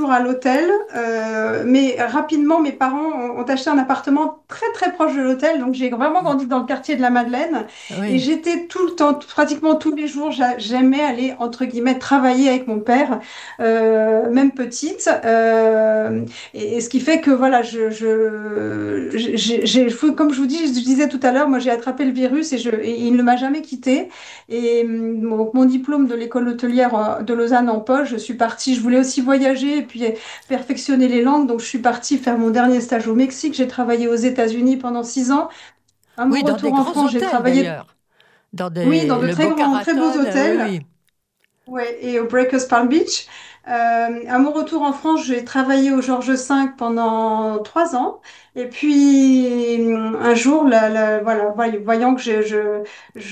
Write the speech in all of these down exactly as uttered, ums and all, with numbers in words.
toujours à l'hôtel, euh, mais rapidement, mes parents ont, ont acheté un appartement très très proche de l'hôtel, donc j'ai vraiment grandi dans le quartier de la Madeleine, et Oui. j'étais tout le temps, pratiquement tous les jours, j'a- j'aimais aller, entre guillemets, travailler avec mon père, euh, même petite, euh, et, et ce qui fait que, voilà, je, je, j'ai, j'ai- comme je vous dis, je disais tout à l'heure, moi j'ai attrapé le virus et, je, et il ne m'a jamais quitté. Et hum, mon, mon diplôme de l'école hôtelière euh, de Lausanne en poche, je suis partie. Je voulais aussi voyager et puis euh, perfectionner les langues. Donc, je suis partie faire mon dernier stage au Mexique. J'ai travaillé aux États-Unis pendant six ans. À mon Oui, dans des retour en grands France, j'ai hôtels travaillé, d'ailleurs. Dans oui, dans des, de le très Boca grands, très beaux Raton, euh, oui, hôtels. oui. Ouais, et au Breakers Palm Beach. Euh, à mon retour en France, j'ai travaillé au Georges cinq pendant trois ans. Et puis un jour, la- la- voilà, voy- voyant que je, je,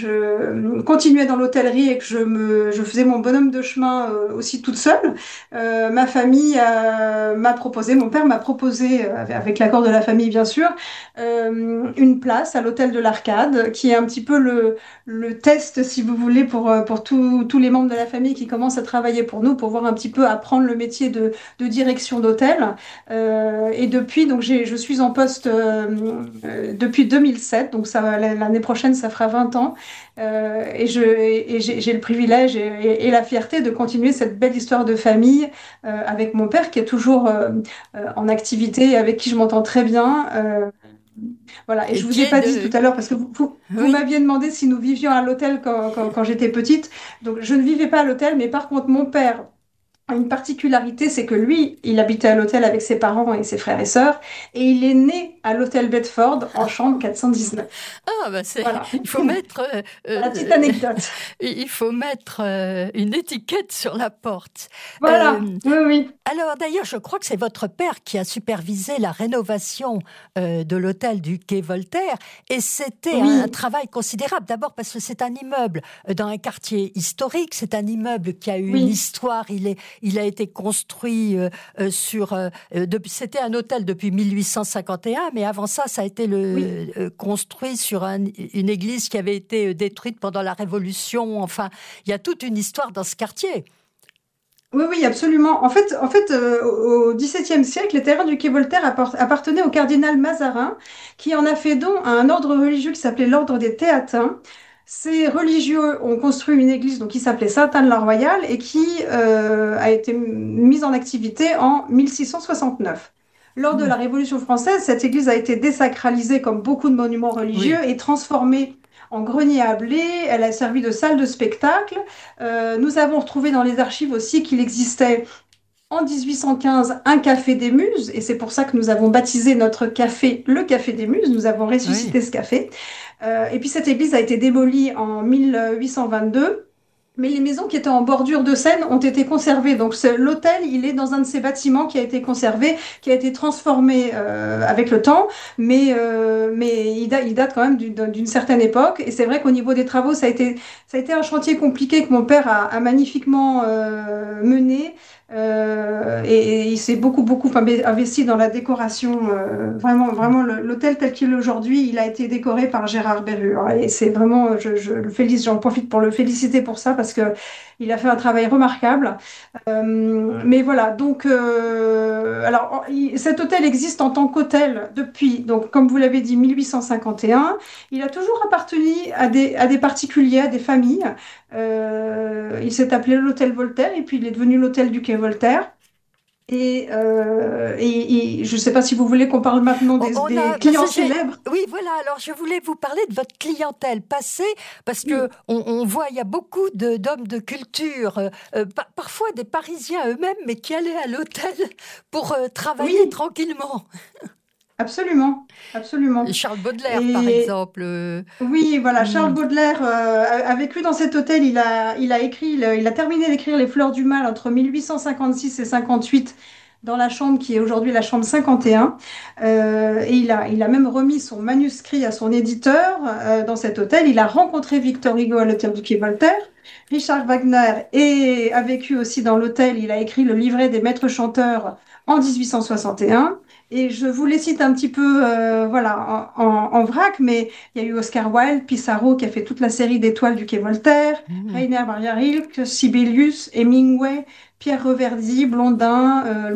je continuais dans l'hôtellerie et que je me, je faisais mon bonhomme de chemin euh, aussi toute seule, euh, ma famille euh, m'a proposé, mon père m'a proposé, euh, avec, avec l'accord de la famille bien sûr, euh, une place à l'hôtel de l'Arcade, qui est un petit peu le le test, si vous voulez, pour, euh, pour tous tous les membres de la famille qui commencent à travailler pour nous, pour voir un petit peu apprendre le métier de, de direction d'hôtel. Euh, et depuis, donc j'ai, je suis en poste euh, euh, depuis deux mille sept, donc ça, l'année prochaine, ça fera vingt ans. Euh, et je, et j'ai, j'ai le privilège et, et- et la fierté de continuer cette belle histoire de famille euh, avec mon père qui est toujours euh, euh, en activité et avec qui je m'entends très bien. Euh, voilà, et je Et vous qui ai est pas dit tout de... à l'heure, parce que vous, vous, vous Oui. m'aviez demandé si nous vivions à l'hôtel quand, quand, quand j'étais petite. Donc, je ne vivais pas à l'hôtel, mais par contre, mon père a une particularité, c'est que lui, il habitait à l'hôtel avec ses parents et ses frères et sœurs, et il est né à l'hôtel Bedford en chambre quatre cent dix-neuf. Ah, bah c'est, Voilà, il faut mettre, euh, la petite euh, anecdote. il faut mettre euh, une étiquette sur la porte. Voilà, Euh, oui, oui, Alors d'ailleurs, je crois que c'est votre père qui a supervisé la rénovation euh, de l'hôtel du quai Voltaire, et c'était un, un oui, travail considérable. D'abord parce que c'est un immeuble euh, dans un quartier historique, c'est un immeuble qui a eu une oui, histoire. Il est, il a été construit euh, euh, sur. Euh, euh, depuis- c'était un hôtel depuis mille huit cent cinquante et un, mais avant ça, ça a été oui. le, euh, construit sur un- une église qui avait été euh, détruite pendant la Révolution. Enfin, il y a toute une histoire dans ce quartier. Oui, oui, absolument. En fait, en fait euh, au XVIIe siècle, les terrains du quai Voltaire apport- appartenaient au cardinal Mazarin, qui en a fait don à un ordre religieux qui s'appelait l'ordre des Théatins. Ces religieux ont construit une église donc, qui s'appelait Sainte-Anne-la-Royale et qui euh, a été mise en activité en mille six cent soixante-neuf. Lors de Hmm. la Révolution française, cette église a été désacralisée comme beaucoup de monuments religieux Oui. et transformée en grenier à blé. Elle a servi de salle de spectacle. Euh, nous avons retrouvé dans les archives aussi qu'il existait en dix-huit cent quinze un café des Muses, et c'est pour ça que nous avons baptisé notre café le Café des Muses. Nous avons Oui. ressuscité ce café. Euh, et puis cette église a été démolie en mille huit cent vingt-deux. Mais les maisons qui étaient en bordure de Seine ont été conservées. Donc ce- l'hôtel, il est dans un de ces bâtiments qui a été conservé, qui a été transformé euh, avec le temps, mais, euh, mais il, da- il date quand même d'une d'une certaine époque. Et c'est vrai qu'au niveau des travaux, ça a été, ça a été un chantier compliqué que mon père a, a magnifiquement euh, mené. Euh, et, et il s'est beaucoup, beaucoup inve- investi dans la décoration. Euh, vraiment, vraiment, le- l'hôtel tel qu'il est aujourd'hui, il a été décoré par Gérard Berrure. Et c'est vraiment, je, je le félicite, j'en profite pour le féliciter pour ça parce que il a fait un travail remarquable. Euh, mais voilà, donc, euh, alors, il- cet hôtel existe en tant qu'hôtel depuis, donc, comme vous l'avez dit, mille huit cent cinquante et un. Il a toujours appartenu à des, à des particuliers, à des familles. Euh, il s'est appelé l'hôtel Voltaire et puis il est devenu l'hôtel du quai Voltaire. Et, euh, et- et je ne sais pas si vous voulez qu'on parle maintenant On des, on des a, parce clients que j'ai, célèbres. oui, voilà. Alors, je voulais vous parler de votre clientèle passée, parce que Oui, on, on voit, il y a beaucoup de, d'hommes de culture, euh, euh, pa- parfois des Parisiens eux-mêmes, mais qui allaient à l'hôtel pour euh, travailler oui, tranquillement. absolument, absolument. Charles Baudelaire, par Et, exemple. euh, oui, voilà, hmm, Charles Baudelaire euh, a a vécu dans cet hôtel. Il a, il a écrit, il a, il a terminé d'écrire Les Fleurs du Mal entre mille huit cent cinquante-six et cinquante-huit dans la chambre qui est aujourd'hui la chambre cinquante et un. Euh, et il a, il a même remis son manuscrit à son éditeur euh, dans cet hôtel. Il a rencontré Victor Hugo à l'hôtel du Quai Voltaire. Richard Wagner et a vécu aussi dans l'hôtel. Il a écrit le livret des maîtres chanteurs en mille huit cent soixante et un. Et un. Et je vous les cite un petit peu, euh, voilà, en, en- en vrac, mais il y a eu Oscar Wilde, Pissarro qui a fait toute la série d'étoiles du Quai Voltaire, hmm. Rainer Maria Rilke, Sibelius, Hemingway, Pierre Reverdy, Blondin, euh,